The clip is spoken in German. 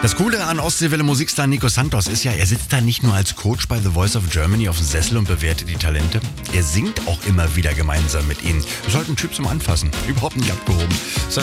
Das Coole an Ostseewelle-Musikstar Nico Santos ist ja, er sitzt da nicht nur als Coach bei The Voice of Germany auf dem Sessel und bewertet die Talente. Er singt auch immer wieder gemeinsam mit ihnen. Ist halt ein Typ zum Anfassen. Überhaupt nicht abgehoben.